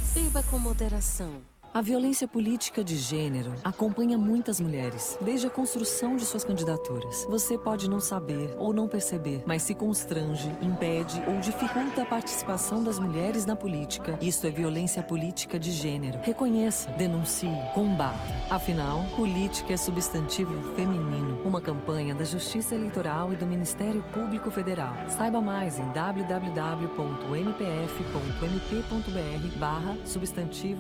Beba com moderação. A violência política de gênero acompanha muitas mulheres, desde a construção de suas candidaturas. Você pode não saber ou não perceber, mas se constrange, impede ou dificulta a participação das mulheres na política. Isso é violência política de gênero. Reconheça, denuncie, combata. Afinal, política é substantivo feminino. Uma campanha da Justiça Eleitoral e do Ministério Público Federal. Saiba mais em www.mpf.mp.br/substantivo